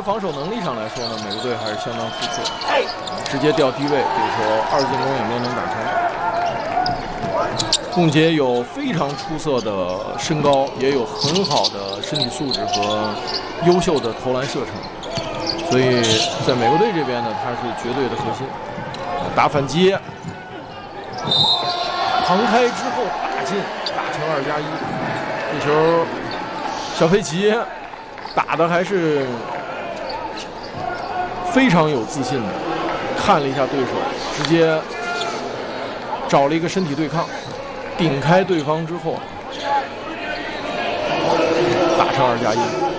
防守能力上来说呢，美国队还是相当出色，直接吊低位，这球2进攻也没能打成。贡杰有非常出色的身高，也有很好的身体素质和优秀的投篮射程，所以在美国队这边呢，他是绝对的核心。打反击，旁开之后打进，打成2+1。这球，小佩奇打的还是非常有自信的，看了一下对手，直接找了一个身体对抗，顶开对方之后，打成2+1。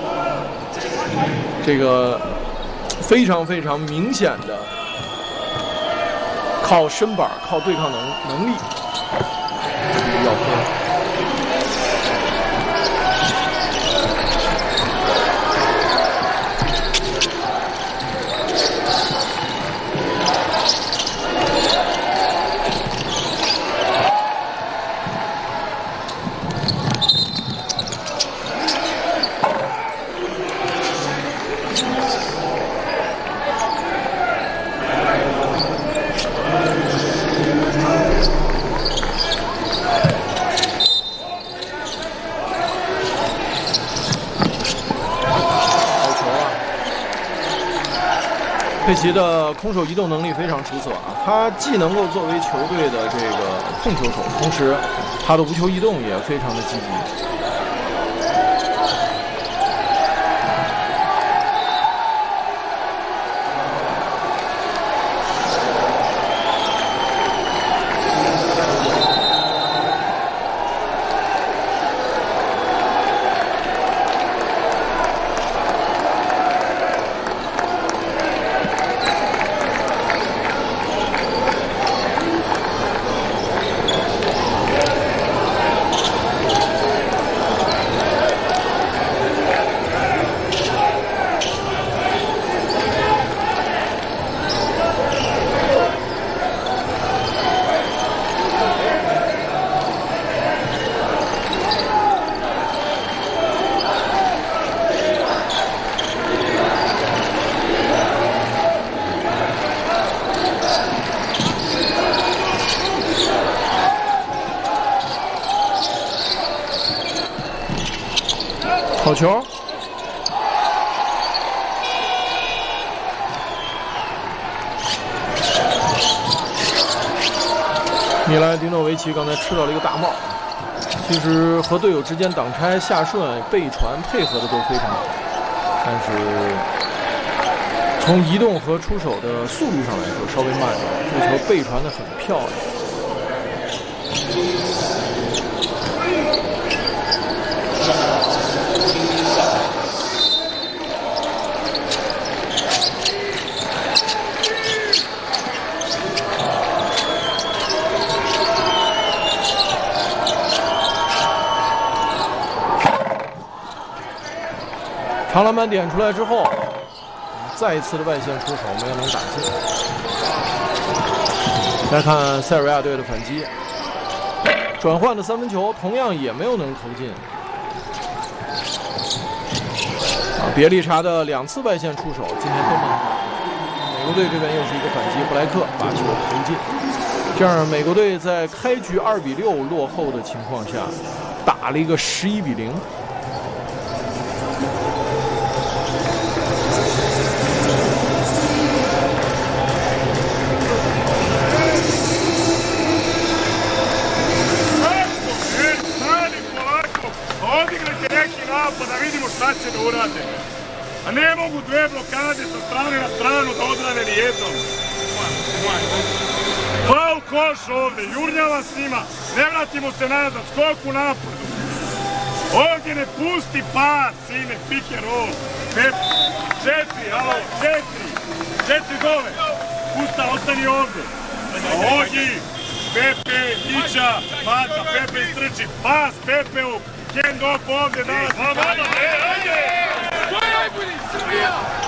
这个非常非常明显的靠身板、靠对抗能力要分。佩奇的空手移动能力非常出色啊，他既能够作为球队的这个控球手，同时他的无球移动也非常的积极。好球！米莱迪诺维奇刚才吃到了一个大帽，其实和队友之间挡拆、下顺、背传配合的都非常好，但是从移动和出手的速率上来说稍微慢一点，这球背传的很漂亮。长篮板点出来之后，再一次的外线出手没有能打进。来看塞尔维亚队的反击，转换的3分球同样也没有能投进。别利查的2次外线出手今天都没能打。美国队这边又是一个反击，布莱克把球投进，这样美国队在开局2-6落后的情况下，打了一个11-0。 Da vidimo šta će da urade. A ne mogu 2 blokade sa strane na stranu da odrane ni jednom. Faul koš ovde, jurnjava s njima, ne vratimo se nazad, skok u napadu. Ovdje ne pusti pas, sine, pick and roll. 4, alo, 4 dole. Pusta, ostani ovde. Ogi, Pepe, Ića, Mata, Pepe istrči, pas Pepeu. Hand off ovdje, danas. Ajde! To je najbolji, Srbija!